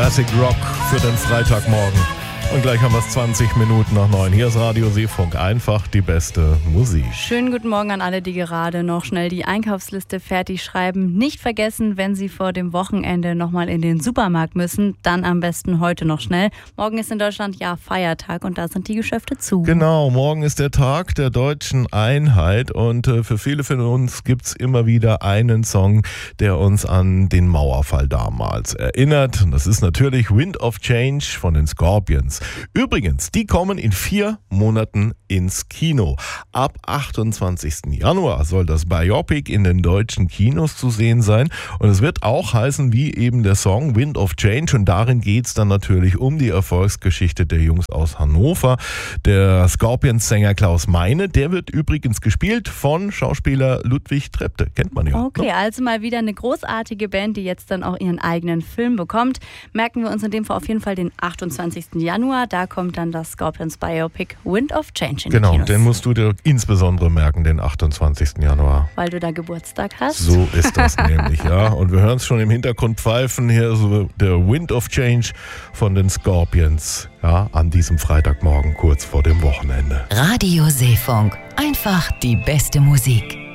Classic Rock für den Freitagmorgen. Und gleich haben wir es 20 Minuten nach 9. Hier ist Radio Seefunk, einfach die beste Musik. Schönen guten Morgen an alle, die gerade noch schnell die Einkaufsliste fertig schreiben. Nicht vergessen, wenn Sie vor dem Wochenende nochmal in den Supermarkt müssen, dann am besten heute noch schnell. Morgen ist in Deutschland ja Feiertag und da sind die Geschäfte zu. Genau, morgen ist der Tag der deutschen Einheit und für viele von uns gibt es immer wieder einen Song, der uns an den Mauerfall damals erinnert. Und das ist natürlich Wind of Change von den Scorpions. Übrigens, die kommen in 4 Monaten ins Kino. Ab 28. Januar soll das Biopic in den deutschen Kinos zu sehen sein. Und es wird auch heißen wie eben der Song Wind of Change. Und darin geht es dann natürlich um die Erfolgsgeschichte der Jungs aus Hannover. Der Scorpions-Sänger Klaus Meine, der wird übrigens gespielt von Schauspieler Ludwig Trepte. Kennt man ja. Okay, also mal wieder eine großartige Band, die jetzt dann auch ihren eigenen Film bekommt. Merken wir uns in dem Fall auf jeden Fall den 28. Januar. Da kommt dann das Scorpions Biopic Wind of Change in die Kinos. Genau, den musst du dir insbesondere merken, den 28. Januar. Weil du da Geburtstag hast. So ist das nämlich, ja. Und wir hören es schon im Hintergrund pfeifen. Hier ist so der Wind of Change von den Scorpions. Ja, an diesem Freitagmorgen kurz vor dem Wochenende. Radio Seefunk, einfach die beste Musik.